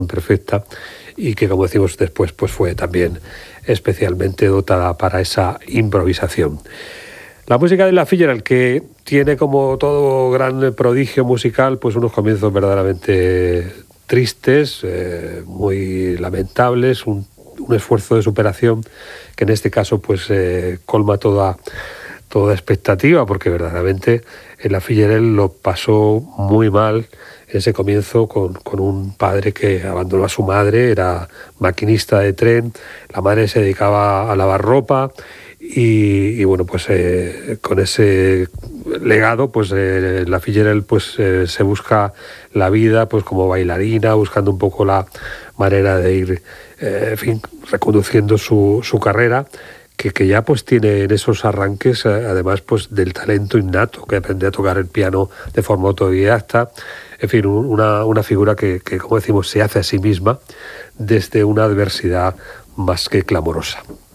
perfecta y que, como decimos después, pues fue también especialmente dotada para esa improvisación. La música de Ella Fitzgerald, que tiene, como todo gran prodigio musical, pues unos comienzos verdaderamente tristes, muy lamentables, un esfuerzo de superación que en este caso pues colma toda expectativa, porque verdaderamente Ella Fitzgerald lo pasó muy mal en ese comienzo con un padre que abandonó a su madre, era maquinista de tren, la madre se dedicaba a lavar ropa y bueno, pues con ese legado, pues Ella Fitzgerald pues se busca la vida pues como bailarina, buscando un poco la manera de ir, en fin, reconduciendo su carrera, que ya pues tiene en esos arranques, además pues del talento innato, que aprende a tocar el piano de forma autodidacta, en fin, una figura que, como decimos, se hace a sí misma desde una adversidad más que clamorosa.